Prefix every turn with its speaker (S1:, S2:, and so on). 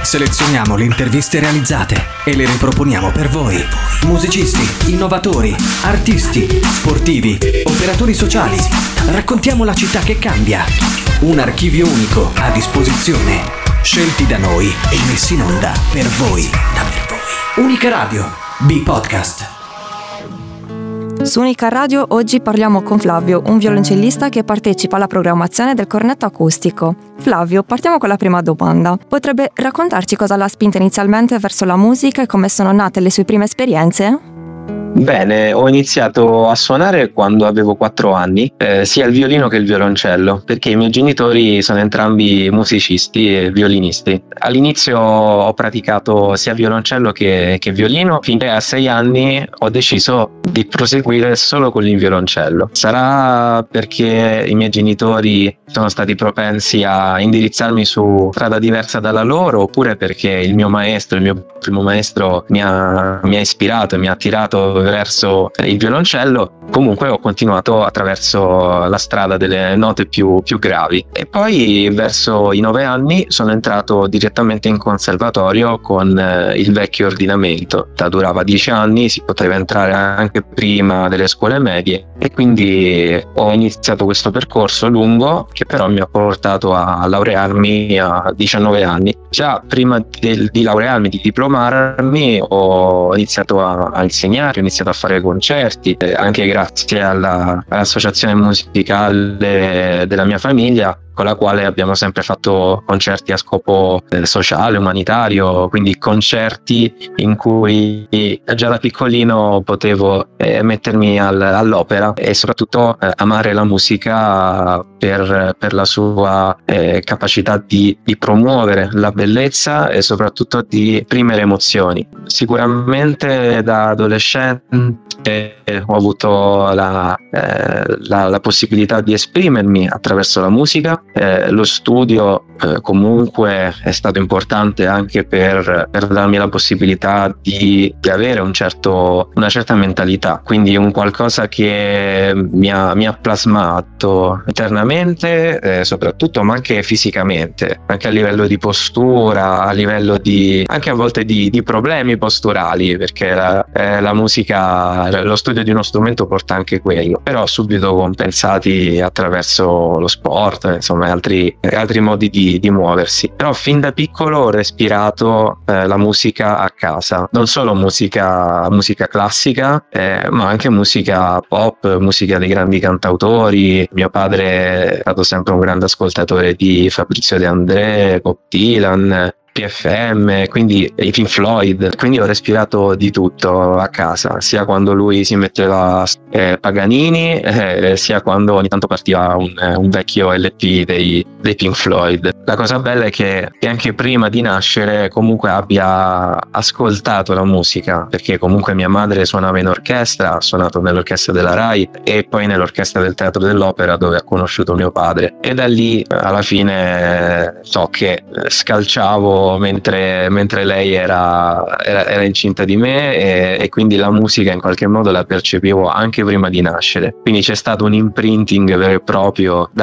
S1: Selezioniamo le interviste realizzate e le riproponiamo per voi. Musicisti, innovatori, artisti, sportivi, operatori sociali. Raccontiamo la città che cambia. Un archivio unico a disposizione. Scelti da noi e messi in onda per voi. Unica Radio, B-Podcast.
S2: Su Unica Radio oggi parliamo con Flavio, un violoncellista che partecipa alla programmazione del cornetto acustico. Flavio, partiamo con la prima domanda. Potrebbe raccontarci cosa l'ha spinta inizialmente verso la musica e come sono nate le sue prime esperienze?
S3: Bene, ho iniziato a suonare quando avevo 4 anni, sia il violino che il violoncello, perché i miei genitori sono entrambi musicisti e violinisti. All'inizio ho praticato sia violoncello che violino, finché a 6 anni ho deciso di proseguire solo con il violoncello. Sarà perché i miei genitori sono stati propensi a indirizzarmi su strada diversa dalla loro, oppure perché il mio primo maestro mi ha ispirato e mi ha attirato verso il violoncello. Comunque ho continuato attraverso la strada delle note più gravi, e poi verso i 9 anni sono entrato direttamente in conservatorio con il vecchio ordinamento. Durava 10 anni, si poteva entrare anche prima delle scuole medie, e quindi ho iniziato questo percorso lungo che però mi ha portato a laurearmi a 19 anni. Già prima di laurearmi, di diplomarmi, ho iniziato a insegnare, ho iniziato a fare concerti, anche grazie all'associazione musicale della mia famiglia, con la quale abbiamo sempre fatto concerti a scopo sociale, umanitario, quindi concerti in cui già da piccolino potevo mettermi all'opera e soprattutto amare la musica per la sua capacità di promuovere la bellezza e soprattutto di esprimere emozioni. Sicuramente da adolescente ho avuto la possibilità di esprimermi attraverso la musica. Lo studio comunque è stato importante anche per darmi la possibilità di avere una certa mentalità, quindi un qualcosa che mi ha plasmato internamente, soprattutto, ma anche fisicamente, anche a livello di postura, a livello anche a volte di problemi posturali, perché la musica, lo studio di uno strumento porta anche quello, però subito compensati attraverso lo sport, insomma altri modi di muoversi. Però fin da piccolo ho respirato la musica a casa, non solo musica classica, ma anche musica pop, musica dei grandi cantautori. Mio padre è stato sempre un grande ascoltatore di Fabrizio De André, Bob Dylan, PFM, quindi i Pink Floyd, quindi ho respirato di tutto a casa, sia quando lui si metteva Paganini, sia quando ogni tanto partiva un vecchio LP dei Pink Floyd. La cosa bella è che anche prima di nascere comunque abbia ascoltato la musica, perché comunque mia madre suonava in orchestra, ha suonato nell'orchestra della Rai e poi nell'orchestra del Teatro dell'Opera, dove ha conosciuto mio padre, e da lì alla fine so che scalciavo mentre lei era incinta di me, e quindi la musica in qualche modo la percepivo anche prima di nascere. Quindi c'è stato un imprinting vero e proprio